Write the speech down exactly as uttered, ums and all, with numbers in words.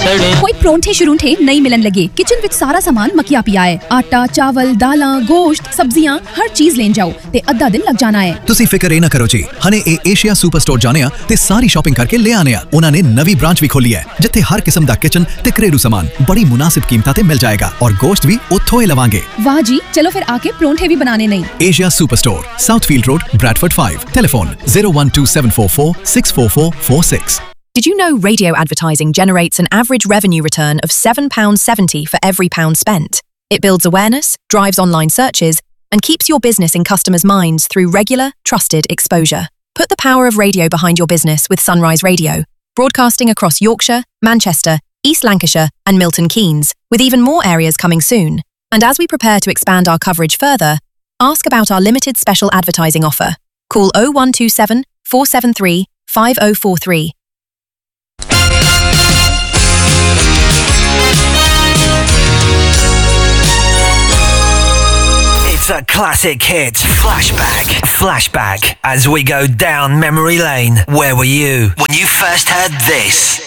कोई परोंठे शुरूंठे नहीं मिलन लगे। किचन विच सारा सामान मकिया पिया है। आटा, चावल, दालां, गोश्त, सब्जियां हर चीज लेन जाओ ते अद्धा दिन लग जाना है। तुसी फिकर ए ना करो जी, हने ए एशिया सुपर स्टोर जाने आ ते सारी शॉपिंग करके ले आने आ। उन्हां ने नवी ब्रांच भी खोली है जिथे हर किस्म दा किचन ते घरेलू सामान बड़ी मुनासिब कीमतां ते मिल जाएगा और गोश्त भी उत्थों ही लवांगे। वाह जी, चलो फिर आके परोंठे भी बनाने नहीं। Asia super store, साउथफील्ड road, Bradford five. Telephone zero one two seven four four six four four four six. Did you know radio advertising generates an average revenue return of seven pounds seventy for every pound spent? It builds awareness, drives online searches, and keeps your business in customers' minds through regular, trusted exposure. Put the power of radio behind your business with Sunrise Radio, broadcasting across Yorkshire, Manchester, East Lancashire, and Milton Keynes, with even more areas coming soon. And as we prepare to expand our coverage further, ask about our limited special advertising offer. Call oh one two seven four seven three five oh four three. It's a classic hit. Flashback. Flashback. As we go down memory lane. Where were you when you first heard this?